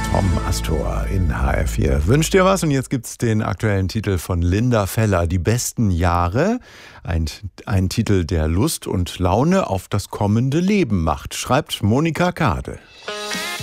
Vom Astor in HR4. Wünsch dir was und jetzt gibt's den aktuellen Titel von Linda Feller, Die besten Jahre. Ein Titel, der Lust und Laune auf das kommende Leben macht, schreibt Monika Kade.